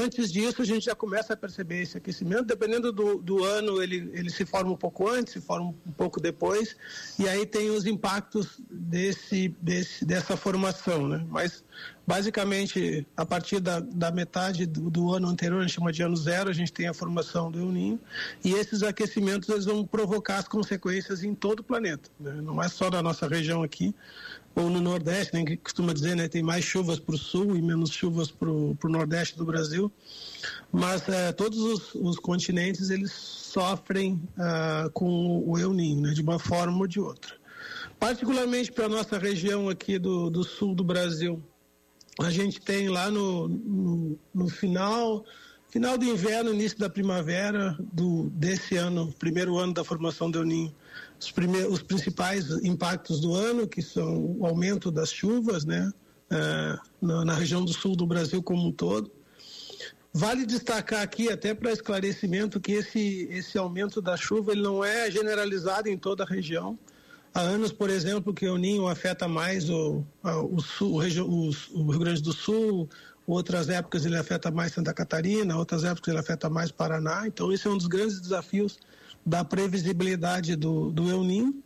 antes disso a gente já começa a perceber esse aquecimento. Dependendo do ano, ele se forma um pouco antes, se forma um pouco depois, e aí tem os impactos dessa formação, né? Mas basicamente, a partir da metade do ano anterior, a gente chama de ano zero, a gente tem a formação do El Niño, e esses aquecimentos eles vão provocar as consequências em todo o planeta, né? Não é só na nossa região aqui, ou no Nordeste, né, que costuma dizer, né, tem mais chuvas para o Sul e menos chuvas para o Nordeste do Brasil, mas todos os continentes eles sofrem com o El Niño, né, de uma forma ou de outra. Particularmente para a nossa região aqui do Sul do Brasil, a gente tem lá no final do inverno, início da primavera desse ano, primeiro ano da formação do El Niño, os principais impactos do ano, que são o aumento das chuvas, né, na região do sul do Brasil como um todo. Vale destacar aqui, até para esclarecimento, que esse aumento da chuva ele não é generalizado em toda a região. Há anos, por exemplo, que o El Niño afeta mais o Rio Grande do Sul, outras épocas ele afeta mais Santa Catarina, outras épocas ele afeta mais Paraná. Então esse é um dos grandes desafios da previsibilidade do El Niño.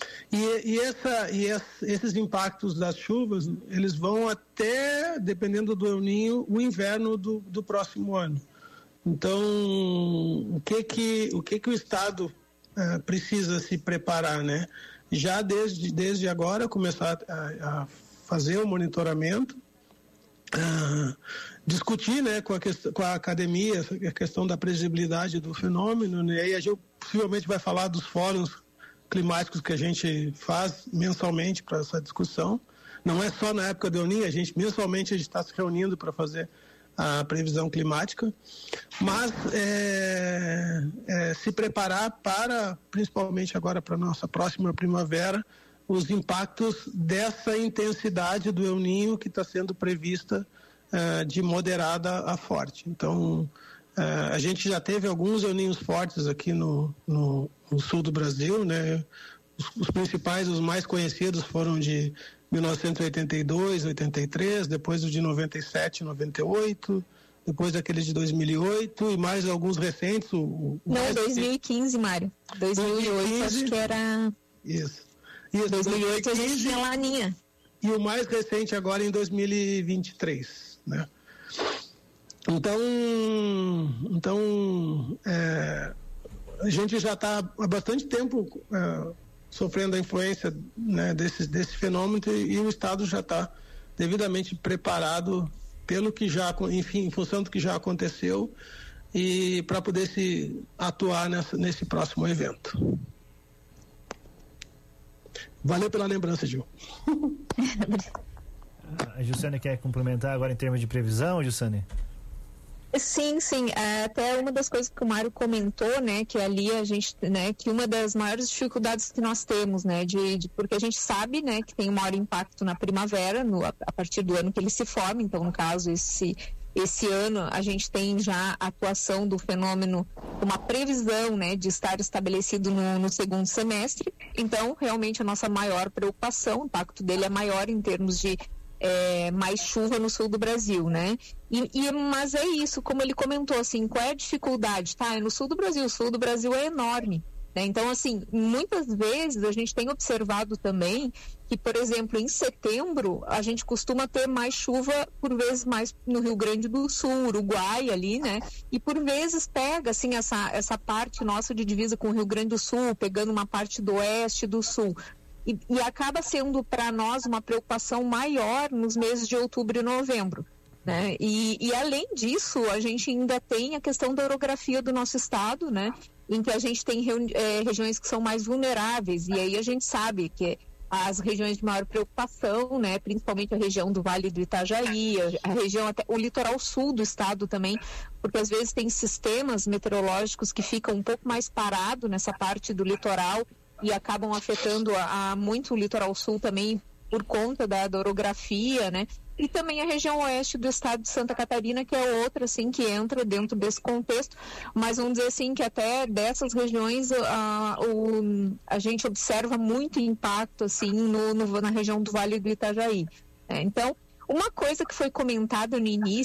Esses impactos das chuvas, eles vão até, dependendo do El Niño, o inverno do próximo ano. Então, o que o Estado precisa se preparar, né? Já desde agora começar a fazer o monitoramento, discutir, né, com a academia a questão da previsibilidade do fenômeno, né? E a gente possivelmente vai falar dos fóruns climáticos que a gente faz mensalmente para essa discussão. Não é só na época do El Niño, mensalmente a gente está se reunindo para fazer a previsão climática, mas se preparar para, principalmente agora para a nossa próxima primavera, os impactos dessa intensidade do El Niño que está sendo prevista de moderada a forte. Então, a gente já teve alguns El Niños fortes aqui no sul do Brasil, né? Os principais, os mais conhecidos foram de 1982, 83, depois o de 97, 98, depois aquele de 2008 e mais alguns recentes. Não, 2015, Mário. 2008 acho que era... Isso. 2008 a gente tinha Laninha. E o mais recente agora em 2023, né? Então a gente já está há bastante tempo sofrendo a influência, né, desse fenômeno, e o Estado já está devidamente preparado pelo que já, enfim, em função do que já aconteceu, e para poder se atuar nesse próximo evento. Valeu pela lembrança, Gil. A Jussane quer complementar agora em termos de previsão, Jussane? Sim, até uma das coisas que o Mário comentou, né, que ali a gente, né, que uma das maiores dificuldades que nós temos, né, porque a gente sabe, né, que tem um maior impacto na primavera, a partir do ano que ele se forma. Então, no caso, esse ano a gente tem já a atuação do fenômeno, uma previsão, né, de estar estabelecido no segundo semestre. Então, realmente a nossa maior preocupação, o impacto dele é maior em termos de mais chuva no sul do Brasil, né? Mas é isso, como ele comentou, assim, qual é a dificuldade? É no sul do Brasil, o sul do Brasil é enorme, né? Então, assim, muitas vezes a gente tem observado também que, por exemplo, em setembro a gente costuma ter mais chuva, por vezes mais no Rio Grande do Sul, Uruguai ali, né? E por vezes pega, assim, essa parte nossa de divisa com o Rio Grande do Sul, pegando uma parte do oeste, do sul. E acaba sendo para nós uma preocupação maior nos meses de outubro e novembro, né? E além disso, a gente ainda tem a questão da orografia do nosso estado, né? Em que a gente tem regiões que são mais vulneráveis, e aí a gente sabe que as regiões de maior preocupação, né? Principalmente a região do Vale do Itajaí, a região até o litoral sul do estado também, porque às vezes tem sistemas meteorológicos que ficam um pouco mais parados nessa parte do litoral e acabam afetando muito o litoral sul também por conta da orografia, né? E também a região oeste do estado de Santa Catarina, que é outra, assim, que entra dentro desse contexto, mas vamos dizer assim que até dessas regiões a gente observa muito impacto, assim, na região do Vale do Itajaí. Então, uma coisa que foi comentada no início